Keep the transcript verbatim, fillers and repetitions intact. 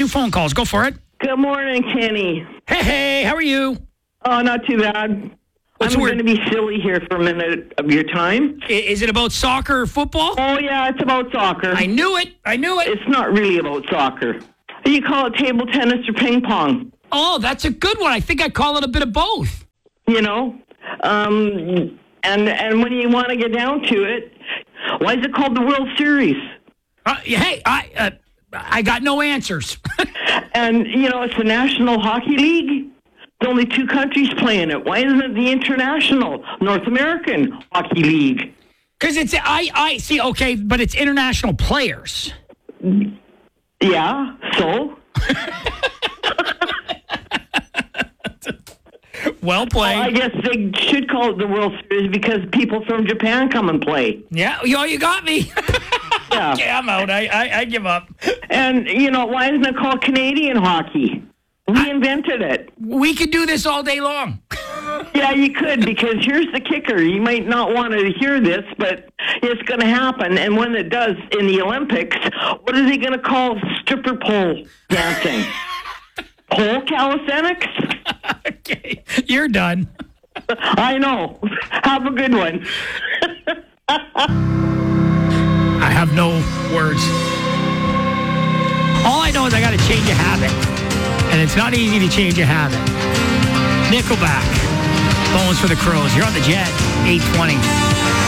your phone calls. Go for it. Good morning, Kenny. Hey, hey, how are you? Oh, not too bad. What's I'm the going to be silly here for a minute of your time. I- Is it about soccer or football? Oh, yeah, it's about soccer. I knew it. I knew it. It's not really about soccer. You call it table tennis or ping pong, Oh, that's a good one. I think I call it a bit of both. you know? Um, and and when you want to get down to it, why is it called the World Series? Uh, hey, I uh, I got no answers. And, you know, it's the National Hockey League. There's only two countries playing it. Why isn't it the International North American Hockey League? Because it's, I, I see, okay, but it's international players. Yeah, so? Well played. I guess they should call it the World Series because people from Japan come and play. Yeah, yo, you got me. Yeah. Okay, I'm out. I, I, I give up. And, you know, why isn't it called Canadian hockey? We invented it. We could do this all day long. Yeah, you could, because here's the kicker. You might not want to hear this, but it's going to happen. And when it does in the Olympics, what are they going to call stripper pole dancing? Pole calisthenics? Okay, you're done. I know. Have a good one. I have no words. All I know is I got to change a habit. And it's not easy to change a habit. Nickelback. Bones for the Crows. You're on the Jet. eight twenty.